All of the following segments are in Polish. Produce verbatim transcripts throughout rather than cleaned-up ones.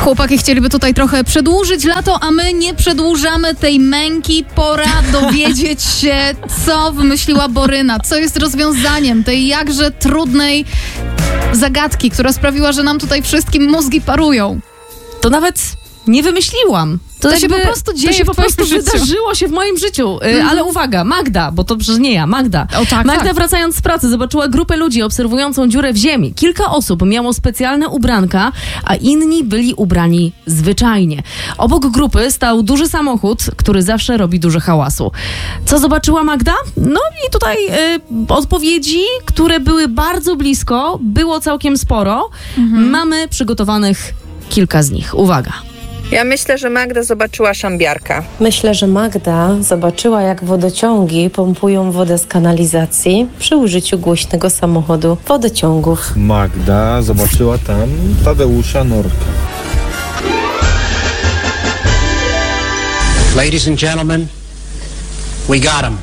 Chłopaki chcieliby tutaj trochę przedłużyć lato, a my nie przedłużamy tej męki. Pora dowiedzieć się, co wymyśliła Boryna, co jest rozwiązaniem tej jakże trudnej zagadki, która sprawiła, że nam tutaj wszystkim mózgi parują. To nawet nie wymyśliłam. To, to się po prostu dzieje To się po w twoim prostu życiu. wydarzyło się w moim życiu. Y, Mhm. Ale uwaga, Magda, bo to przecież nie ja, Magda. O, tak, Magda tak. wracając z pracy zobaczyła grupę ludzi obserwującą dziurę w ziemi. Kilka osób miało specjalne ubranka, a inni byli ubrani zwyczajnie. Obok grupy stał duży samochód, który zawsze robi dużo hałasu. Co zobaczyła Magda? No i tutaj y, odpowiedzi, które były bardzo blisko, było całkiem sporo. Mhm. Mamy przygotowanych kilka z nich. Uwaga. Ja myślę, że Magda zobaczyła szambiarka. Myślę, że Magda zobaczyła, jak wodociągi pompują wodę z kanalizacji przy użyciu głośnego samochodu wodociągów. Magda zobaczyła tam Tadeusza Norka. Ladies and gentlemen, we got him.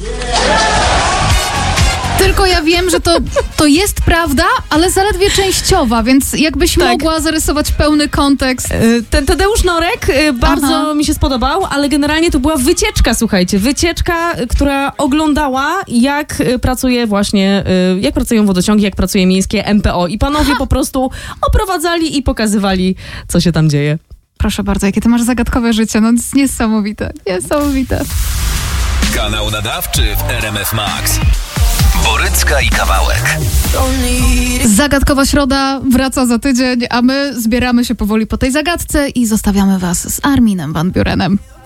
Tylko ja wiem, że to, to jest prawda, ale zaledwie częściowa, więc jakbyś Tak. mogła zarysować pełny kontekst. Y, Ten Tadeusz Norek y, bardzo Aha. mi się spodobał, ale generalnie to była wycieczka, słuchajcie, wycieczka, y, która oglądała, jak y, pracuje właśnie, y, jak pracują wodociągi, jak pracuje miejskie M P O i panowie po prostu oprowadzali i pokazywali, co się tam dzieje. Proszę bardzo, jakie ty masz zagadkowe życie, no to jest niesamowite, niesamowite. Kanał nadawczy w R M F Max. Borycka i Kawałek. Zagadkowa środa wraca za tydzień, a my zbieramy się powoli po tej zagadce i zostawiamy was z Arminem Van Burenem.